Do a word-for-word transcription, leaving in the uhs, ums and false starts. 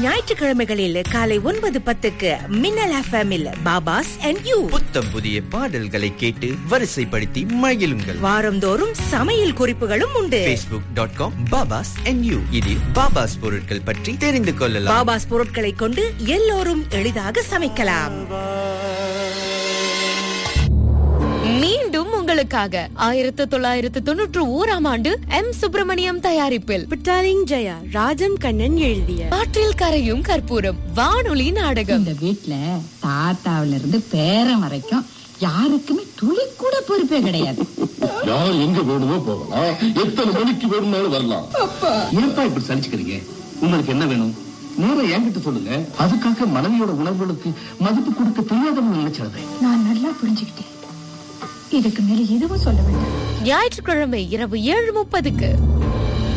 ஞாயிற்றுக்கிழமைகளில் காலை ஒன்பது பத்துக்கு மின்னல் எஃப்எம்மில் பாபாஸ் அண்ட் யூ. புத்தம் புதிய பாடல்களை கேட்டு வரிசைப்படுத்தி மகிழுங்கள். வாரந்தோறும் சமையல் குறிப்புகளும் உண்டு. facebook டாட் காம் பாபாஸ் அண்ட் யூ. இதில் பாபாஸ் பொருட்கள் பற்றி தெரிந்து கொள்ளலாம். பாபாஸ் பொருட்களை கொண்டு எல்லோரும் எளிதாக சமைக்கலாம். மீண்டும் உங்களுக்காக ஆயிரத்து தொள்ளாயிரத்து தொன்னூற்று ஓராம் ஆண்டு எம் சுப்பிரமணியம் தயாரிப்பில் புட்டாலிங் ஜெயா ராஜம் கண்ணன் எழுதிய காற்றில் கரையும் கற்பூரம் வானொலி நாடகம். இந்த வீட்ல தாத்தாவில இருந்து பேரன் வரைக்கும் யாருக்குமே துளி கூட பொறுப்பே கிடையாது. யார் எங்க வேணுமோ போகலாம், எத்தனை மணிக்கு வேணும்னாலும் வரலாம். ஏன்பா இப்படி சலிச்சுக்கிறீங்க? உங்களுக்கு என்ன வேணும் நேரம் என்கிட்ட சொல்லுங்க. அதுக்காக மனைவியோட உணர்வுகளுக்கு மதிப்பு கொடுக்க தெரியாதவங்க நினைச்சது. நான் நல்லா புரிஞ்சுக்கிட்டேன். இதுக்கு மேல எதுவும் சொல்ல வேண்டாம். ஞாயிற்றுக்கிழமை இரவு ஏழு முப்பதுக்கு